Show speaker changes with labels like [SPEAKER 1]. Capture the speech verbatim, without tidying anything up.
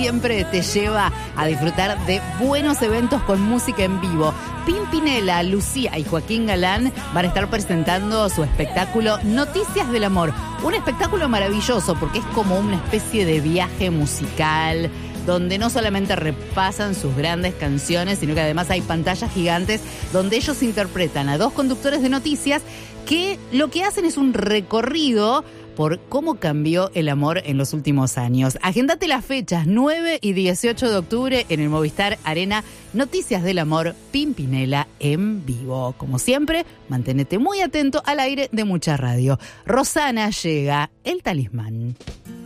[SPEAKER 1] siempre te lleva a disfrutar de buenos eventos con música en vivo. Pimpinela, Lucía y Joaquín Galán van a estar presentando su espectáculo Noticias del Amor. Un espectáculo maravilloso porque es como una especie de viaje musical donde no solamente repasan sus grandes canciones, sino que además hay pantallas gigantes donde ellos interpretan a dos conductores de noticias que lo que hacen es un recorrido por cómo cambió el amor en los últimos años. Agéndate las fechas, nueve y dieciocho de octubre en el Movistar Arena, Noticias del Amor, Pimpinela en vivo. Como siempre, manténete muy atento al aire de Mucha Radio. Rosana llega, El Talismán.